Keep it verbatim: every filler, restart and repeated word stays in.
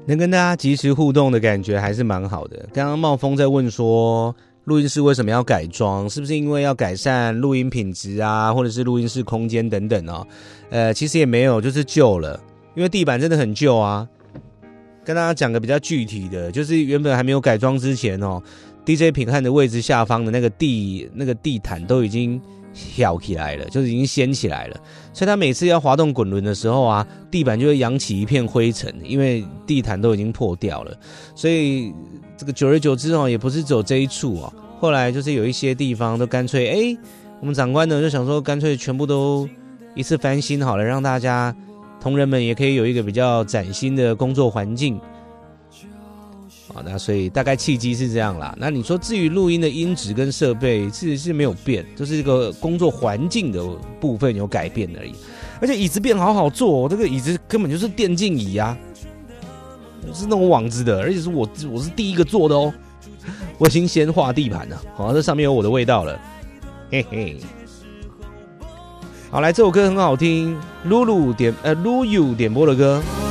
能跟大家及时互动的感觉还是蛮好的。刚刚茂峰在问说，录音室为什么要改装？是不是因为要改善录音品质啊，或者是录音室空间等等哦？呃，其实也没有，就是旧了，因为地板真的很旧啊。跟大家讲个比较具体的，就是原本还没有改装之前哦 ，D J 品汉的位置下方的那个地那个地毯都已经挑起来了，就是已经掀起来了，所以他每次要滑动滚轮的时候啊，地板就会扬起一片灰尘，因为地毯都已经破掉了。所以这个久而久之哦，也不是只有这一处哦，后来就是有一些地方都干脆，哎，我们长官呢就想说，干脆全部都一次翻新好了，让大家同仁们也可以有一个比较崭新的工作环境。啊，那所以大概契机是这样啦。那你说至于录音的音质跟设备，其实是没有变，就是这个工作环境的部分有改变而已。而且椅子变好好坐，这个椅子根本就是电竞椅啊，是那种网子的，而且是我我是第一个做的哦。我已经先画地盘了，好，这上面有我的味道了，嘿嘿。好，来这首歌很好听，露露点呃露 u 点播的歌。